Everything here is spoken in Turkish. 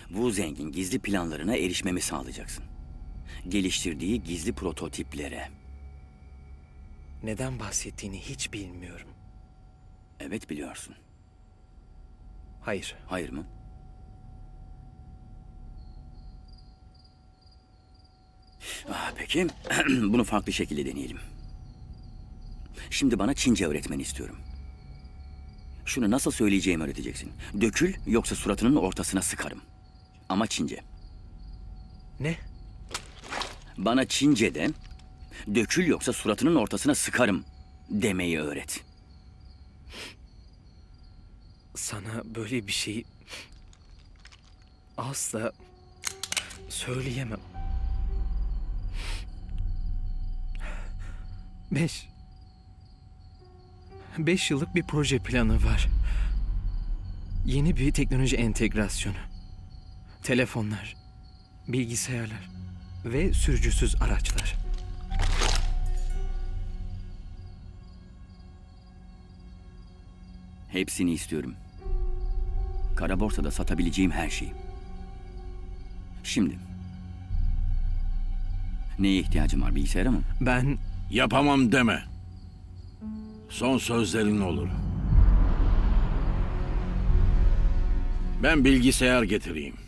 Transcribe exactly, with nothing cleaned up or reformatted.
Wu Zeng'in gizli planlarına erişmemi sağlayacaksın. Geliştirdiği gizli prototiplere. Neden bahsettiğini hiç bilmiyorum. Evet, biliyorsun. Hayır. Hayır mı? Ah, peki, bunu farklı şekilde deneyelim. Şimdi bana Çince öğretmeni istiyorum. Şunu nasıl söyleyeceğimi öğreteceksin. Dökül, yoksa suratının ortasına sıkarım. Ama Çince. Ne? Bana Çince'de dökül, yoksa suratının ortasına sıkarım demeyi öğret. Sana böyle bir şey asla söyleyemem. Beş. Beş yıllık bir proje planı var. Yeni bir teknoloji entegrasyonu. Telefonlar, bilgisayarlar ve sürücüsüz araçlar. Hepsini istiyorum. Kara borsada satabileceğim her şeyi. Şimdi. Neye ihtiyacım var, bilgisayara mı? Ben Yapamam deme. Son sözlerin olur. Ben bilgisayar getireyim.